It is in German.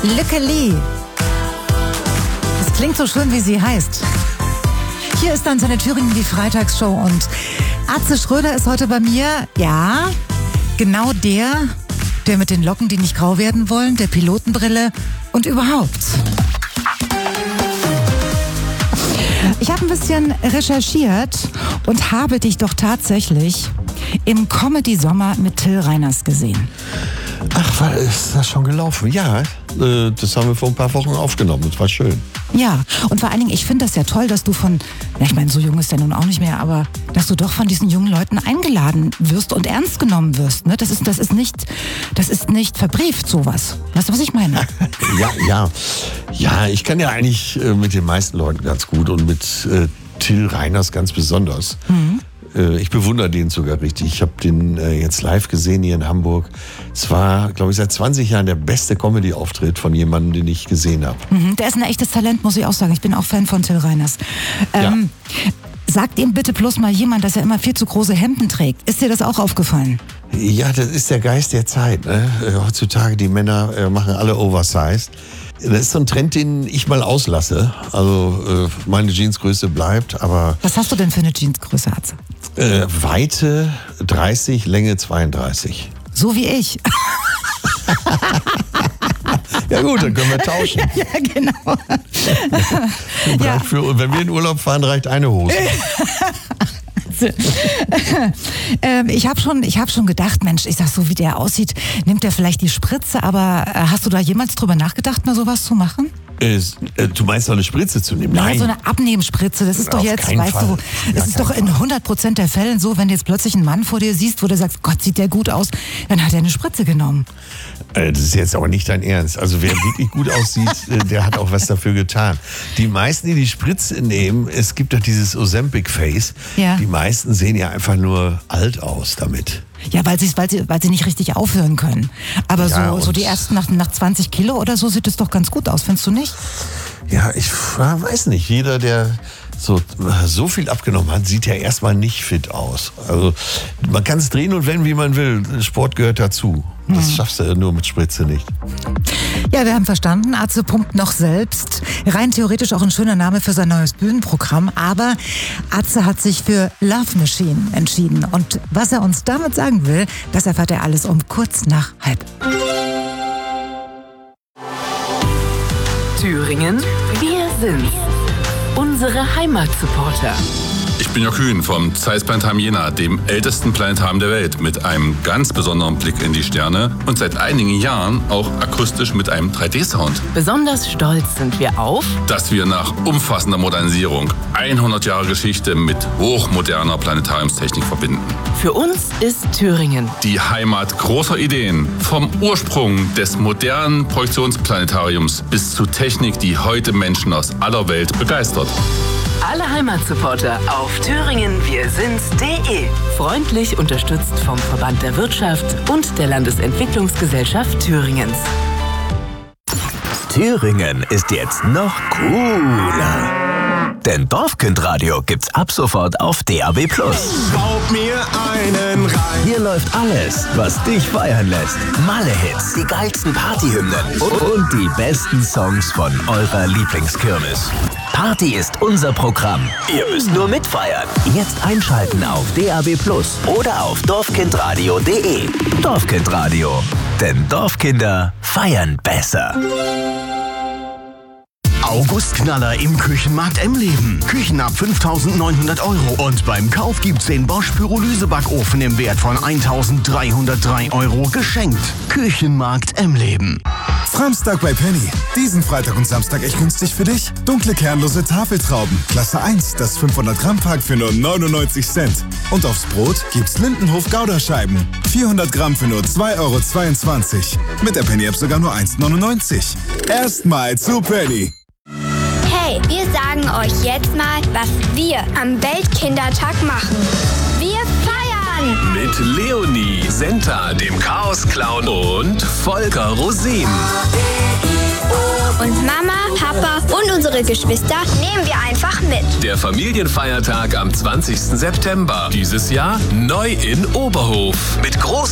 Lücke Lee. Das klingt so schön, wie sie heißt. Hier ist Antenne Thüringen, die Freitagsshow, und Atze Schröder ist heute bei mir. Ja, genau der mit den Locken, die nicht grau werden wollen, der Pilotenbrille und überhaupt. Ich habe ein bisschen recherchiert und habe dich doch tatsächlich im Comedy-Sommer mit Till Reiners gesehen. Ach, ist das schon gelaufen? Ja, das haben wir vor ein paar Wochen aufgenommen. Das war schön. Ja, und vor allen Dingen, ich finde das ja toll, dass du ich meine, so jung ist der nun auch nicht mehr, aber dass du doch von diesen jungen Leuten eingeladen wirst und ernst genommen wirst. Ne? Das ist nicht verbrieft, sowas. Weißt du, was ich meine? Ja, ich kann ja eigentlich mit den meisten Leuten ganz gut und mit Till Reiners ganz besonders. Mhm. Ich bewundere den sogar richtig. Ich habe den jetzt live gesehen hier in Hamburg. Es war, glaube ich, seit 20 Jahren der beste Comedy-Auftritt von jemandem, den ich gesehen habe. Der ist ein echtes Talent, muss ich auch sagen. Ich bin auch Fan von Till Reiners. Sagt ihm bitte bloß mal jemand, dass er immer viel zu große Hemden trägt. Ist dir das auch aufgefallen? Ja, das ist der Geist der Zeit. Ne? Heutzutage, die Männer machen alle oversized. Das ist so ein Trend, den ich mal auslasse. Also meine Jeansgröße bleibt, aber... Was hast du denn für eine Jeansgröße, Atze? Weite 30, Länge 32. So wie ich. Ja gut, dann können wir tauschen. Ja, genau. Wenn wir in Urlaub fahren, reicht eine Hose. Ich habe schon gedacht, Mensch, ich sag, so wie der aussieht, nimmt er vielleicht die Spritze, aber hast du da jemals drüber nachgedacht, mal sowas zu machen? Du meinst doch eine Spritze zu nehmen? Nein, so eine Abnehmspritze, das ist doch jetzt, weißt du, es ist doch in 100% der Fällen so, wenn du jetzt plötzlich einen Mann vor dir siehst, wo du sagst, Gott, sieht der gut aus, dann hat er eine Spritze genommen. Das ist jetzt aber nicht dein Ernst. Also wer wirklich gut aussieht, der hat auch was dafür getan. Die meisten, die die Spritze nehmen, es gibt doch dieses Ozempic-Face. Ja. Die meisten sehen ja einfach nur alt aus damit. Ja, weil sie nicht richtig aufhören können. Aber ja, so die ersten nach 20 Kilo oder so sieht es doch ganz gut aus, findest du nicht? Ja, ich weiß nicht. Jeder, der so viel abgenommen hat, sieht ja erstmal nicht fit aus. Also man kann es drehen und wenden, wie man will. Sport gehört dazu. Das schaffst du nur mit Spritze nicht. Ja, wir haben verstanden, Atze pumpt noch selbst. Rein theoretisch auch ein schöner Name für sein neues Bühnenprogramm. Aber Atze hat sich für Love Machine entschieden. Und was er uns damit sagen will, das erfährt er alles um kurz nach 12:30. Thüringen, wir sind's. Unsere Heimatsupporter. Ich bin Jörg Kühn vom Zeiss Planetarium Jena, dem ältesten Planetarium der Welt, mit einem ganz besonderen Blick in die Sterne und seit einigen Jahren auch akustisch mit einem 3D-Sound. Besonders stolz sind wir auf, dass wir nach umfassender Modernisierung 100 Jahre Geschichte mit hochmoderner Planetariumstechnik verbinden. Für uns ist Thüringen die Heimat großer Ideen. Vom Ursprung des modernen Projektionsplanetariums bis zu Technik, die heute Menschen aus aller Welt begeistert. Alle Heimatsupporter auf thüringenwirsind's.de. Freundlich unterstützt vom Verband der Wirtschaft und der Landesentwicklungsgesellschaft Thüringens. Thüringen ist jetzt noch cooler. Denn Dorfkindradio gibt's ab sofort auf DAB+. Baut mir einen rein. Hier läuft alles, was dich feiern lässt. Malle-Hits, die geilsten Partyhymnen und die besten Songs von eurer Lieblingskirmes. Party ist unser Programm. Ihr müsst nur mitfeiern. Jetzt einschalten auf DAB+ oder auf dorfkindradio.de. Dorfkindradio. Denn Dorfkinder feiern besser. Augustknaller im Küchenmarkt Emleben. Küchen ab 5.900 € und beim Kauf gibt's den Bosch Pyrolyse-Backofen im Wert von 1.303 € geschenkt. Küchenmarkt Emleben. Samstag bei Penny. Diesen Freitag und Samstag echt günstig für dich. Dunkle kernlose Tafeltrauben. Klasse 1, das 500 Gramm Pack für nur 99 Cent. Und aufs Brot gibt's Lindenhof Gouda-Scheiben. 400 Gramm für nur 2,22 €. Mit der Penny-App sogar nur 1,99 €. Erstmal zu Penny. Hey, wir sagen euch jetzt mal, was wir am Weltkindertag machen. Wir feiern! Mit Leonie, Senta, dem Chaos-Clown und Volker Rosin. Und Mama, Papa und unsere Geschwister nehmen wir einfach mit. Der Familienfeiertag am 20. September. Dieses Jahr neu in Oberhof. Mit großen